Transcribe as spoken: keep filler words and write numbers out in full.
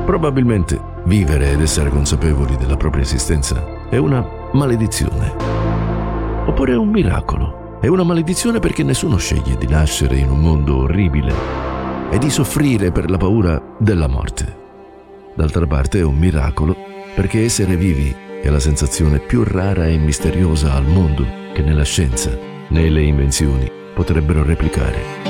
Probabilmente vivere ed essere consapevoli della propria esistenza è una maledizione. Oppure è un miracolo. È una maledizione perché nessuno sceglie di nascere in un mondo orribile e di soffrire per la paura della morte. D'altra parte è un miracolo perché essere vivi è la sensazione più rara e misteriosa al mondo che né la scienza né le invenzioni potrebbero replicare.